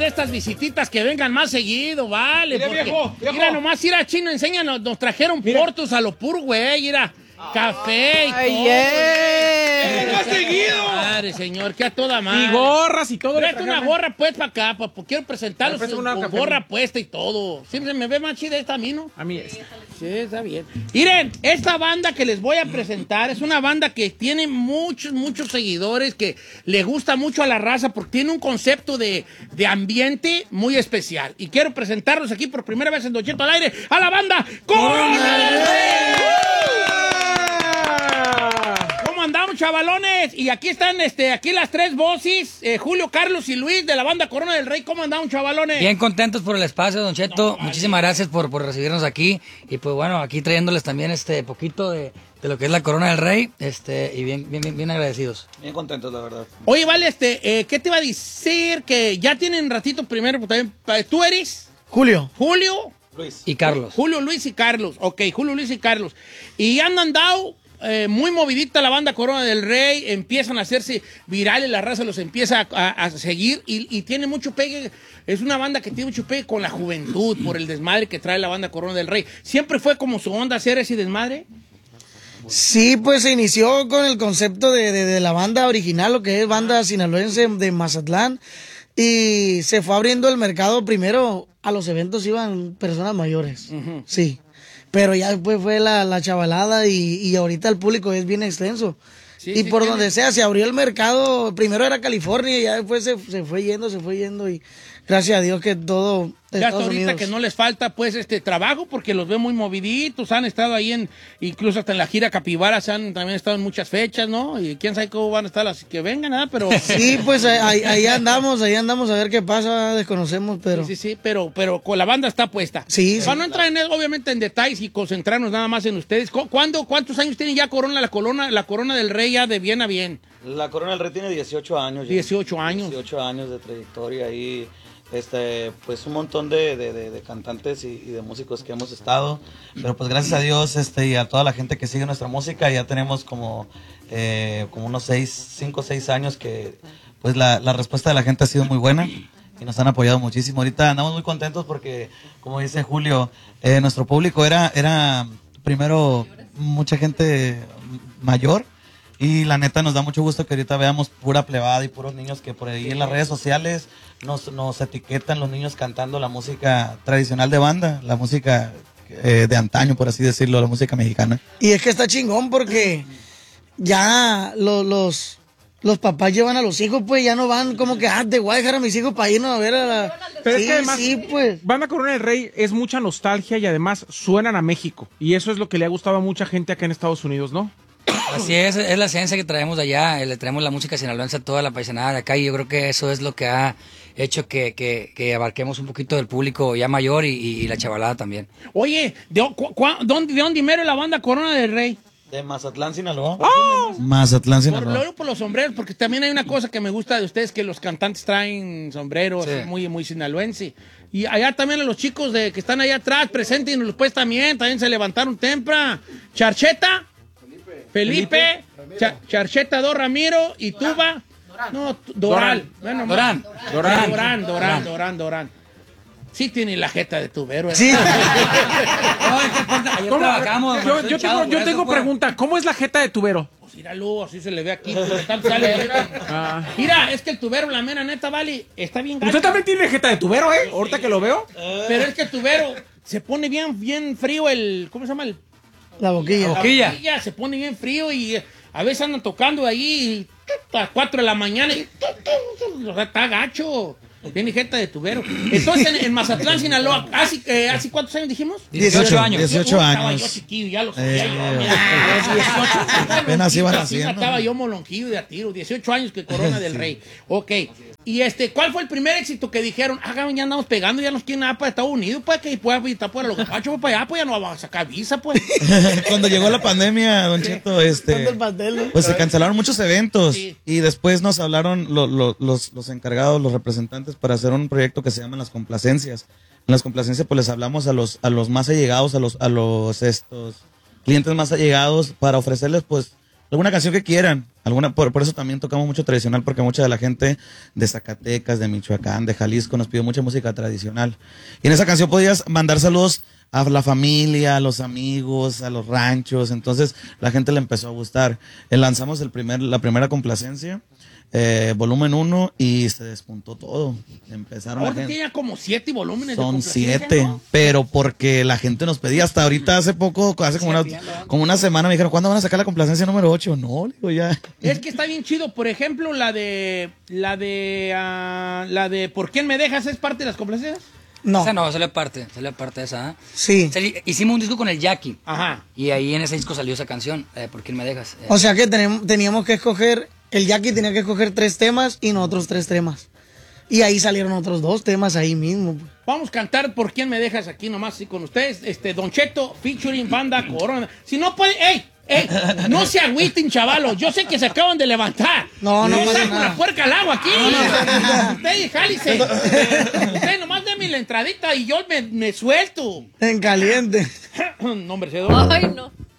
estas visititas que vengan más seguido, vale. Mira, porque, viejo. Mira, nomás ir a Chino, enséñanos, nos trajeron portos a lo puro, güey, mira. Café y todo. ¡Más seguido! Madre, señor, que a toda madre. Y gorras y todo. Traete una gorra, pues, para acá, pues, quiero presentarlos con gorra puesta y todo. Siempre me ve más chida esta a mí, ¿no? A mí es. Sí, está bien. Miren, esta banda que les voy a presentar es una banda que tiene muchos seguidores, que le gusta mucho a la raza porque tiene un concepto de ambiente muy especial. Y quiero presentarlos aquí por primera vez en Don Cheto al aire a la banda Corona del Rey. ¿Cómo andamos, chavalones? Y aquí están aquí las tres voces, Julio, Carlos y Luis de la banda Corona del Rey. ¿Cómo andamos, chavalones? Bien contentos por el espacio, Don Cheto. Muchísimas gracias por recibirnos aquí. Y pues bueno, aquí trayéndoles también poquito de lo que es la Corona del Rey. Y bien agradecidos. Bien contentos, la verdad. Oye, vale, ¿qué te iba a decir? Que ya tienen ratito primero, pues, también, ¿tú eres? Julio. Luis. Y Carlos. Julio, Luis y Carlos. Ok, Julio, Luis y Carlos. Y han andado muy movidita la banda Corona del Rey. Empiezan a hacerse virales, la raza los empieza a seguir y tiene mucho pegue. Es una banda que tiene mucho pegue con la juventud por el desmadre que trae la banda Corona del Rey. ¿Siempre fue como su onda hacer ese desmadre? Sí, pues se inició con el concepto de la banda original, lo que es banda sinaloense de Mazatlán. Y se fue abriendo el mercado. Primero a los eventos iban personas mayores, sí. Pero ya después fue la chavalada y ahorita el público es bien extenso. Sí, y por donde sea, se abrió el mercado. Primero era California y ya después se fue yendo y gracias a Dios que todo... Ya hasta ahorita que no les falta pues trabajo porque los veo muy moviditos, han estado ahí incluso hasta en la gira Capibara también estado en muchas fechas, ¿no? Y quién sabe cómo van a estar las que vengan, ¿eh? Pero... Sí, pues ahí andamos a ver qué pasa, desconocemos, pero... Sí, pero con la banda está puesta. Sí. Para no entrar obviamente en detalles y concentrarnos nada más en ustedes, ¿cuántos años tiene ya la Corona del Rey ya de bien a bien? La Corona del Rey tiene 18 años. 18 años. 18 años de trayectoria y... pues un montón de cantantes y de músicos que hemos estado, pero pues gracias a Dios y a toda la gente que sigue nuestra música ya tenemos como unos 5 o 6 años que pues la respuesta de la gente ha sido muy buena y nos han apoyado muchísimo. Ahorita andamos muy contentos porque, como dice Julio, nuestro público era primero mucha gente mayor. Y la neta nos da mucho gusto que ahorita veamos pura plebada y puros niños que por ahí en las redes sociales nos etiquetan los niños cantando la música tradicional de banda, la música de antaño, por así decirlo, la música mexicana. Y es que está chingón porque ya los papás llevan a los hijos, pues ya no van como que, te voy a dejar a mis hijos para irnos a ver a la... Pero es que además, pues. Banda Corona del Rey es mucha nostalgia y además suenan a México. Y eso es lo que le ha gustado a mucha gente acá en Estados Unidos, ¿no? Así es la esencia que traemos de allá, le traemos la música sinaloense a toda la paisanada de acá y yo creo que eso es lo que ha hecho que abarquemos un poquito del público ya mayor y la chavalada también. Oye, ¿de dónde mero la banda Corona del Rey? De Mazatlán, Sinaloa. ¡Oh! Mazatlán, Sinaloa. Por los sombreros, porque también hay una cosa que me gusta de ustedes, que los cantantes traen sombreros muy, muy sinaloense. Y allá también a los chicos que están allá atrás, presenten pues también se levantaron temprano. Charcheta. Felipe. Charcheta 2, Ramiro y Tuba. No, Doral. Bueno, Dorán. Sí tiene la jeta de tubero. Sí. Yo tengo pregunta, ¿cómo es la jeta de tubero? Pues míralo, así se le ve aquí. Mira, es que el tubero, la mera neta, vale, está bien gacho. Usted también tiene jeta de tubero, ahorita que lo veo. Pero es que el tubero se pone bien frío ¿cómo se llama? La boquilla. La boquilla se pone bien frío y a veces andan tocando ahí a las 4 de la mañana y está gacho. Tiene jeta de tubero. Entonces en Mazatlán, Sinaloa, ¿hace cuántos años dijimos? 18 años. 18 años. Estaba yo chiquillo, ya lo sabía. Apenas iban haciendo. Estaba yo molonquillo de a tiro. 18 años que Corona del Rey. Ok. Y ¿cuál fue el primer éxito que dijeron? Ya andamos pegando, ya nos quieren nada para Estados Unidos, pues, que pues está fuera los gapachos, para allá, pues ya no vamos a sacar visa, pues. Cuando llegó la pandemia, Don Cheto, pues se cancelaron muchos eventos y después nos hablaron los encargados, los representantes para hacer un proyecto que se llama Las Complacencias. En Las Complacencias pues les hablamos a los más allegados, a los clientes más allegados para ofrecerles pues alguna canción que quieran. Por eso también tocamos mucho tradicional, porque mucha de la gente de Zacatecas, de Michoacán, de Jalisco nos pidió mucha música tradicional. Y en esa canción podías mandar saludos a la familia, a los amigos, a los ranchos. Entonces la gente le empezó a gustar. Lanzamos la primera complacencia, volumen 1, y se despuntó todo. Empezaron Ahora tiene como 7 volúmenes. Son 7, ¿no? Pero porque la gente nos pedía. Hasta ahorita hace como una semana me dijeron, ¿cuándo van a sacar la complacencia número 8? No, le digo ya. Es que está bien chido. Por ejemplo, la de ¿Por quién me dejas? ¿Es parte de las complacencias? No. Esa no, salió parte de esa. ¿Eh? Sí. Hicimos un disco con el Jackie. Ajá. Y ahí en ese disco salió esa canción, ¿Por quién me dejas? O sea que teníamos que escoger, el Jackie tenía que escoger 3 temas y nosotros 3 temas. Y ahí salieron otros 2 temas ahí mismo. Vamos a cantar ¿Por quién me dejas? Aquí nomás así con ustedes. Don Cheto, featuring Banda Corona. Si no puede, ¡ey! No se agüiten, chavalos. Yo sé que se acaban de levantar. No pasa saco nada. la puerca al agua aquí. Ustedes, jálice. Ustedes nomás denme la entradita y yo me suelto. En caliente. No, hombre, Ay, no.